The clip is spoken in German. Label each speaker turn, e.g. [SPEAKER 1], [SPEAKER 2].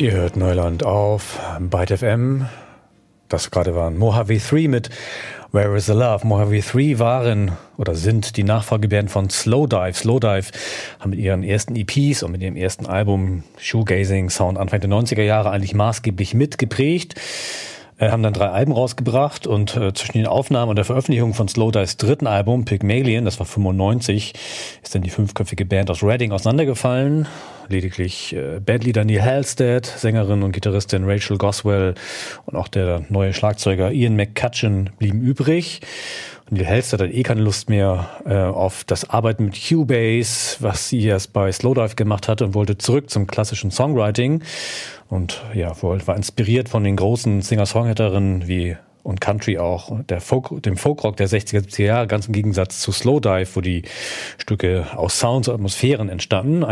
[SPEAKER 1] Ihr hört Neuland auf Byte FM. Das gerade waren Mojave 3 mit Where is the Love? Mojave 3 waren oder sind die Nachfolgeband von Slowdive. Slowdive haben mit ihren ersten EPs und mit ihrem ersten Album Shoegazing Sound Anfang der 90er Jahre eigentlich maßgeblich mitgeprägt. Haben dann 3 Alben rausgebracht und zwischen den Aufnahmen und der Veröffentlichung von Slowdives dritten Album, Pygmalion, das war 95, ist dann die 5-köpfige Band aus Reading auseinandergefallen. Lediglich Bandleader Neil Halstead, Sängerin und Gitarristin Rachel Goswell und auch der neue Schlagzeuger Ian McCutcheon blieben übrig. Und Neil Halstead hat keine Lust mehr auf das Arbeiten mit Cubase, was sie erst bei Slowdive gemacht hatte, und wollte zurück zum klassischen Songwriting. Und ja, war inspiriert von den großen Singer-Songwriterinnen wie und Country auch, dem Folkrock der 60er, 70er Jahre, ganz im Gegensatz zu Slowdive, wo die Stücke aus Sounds und Atmosphären entstanden.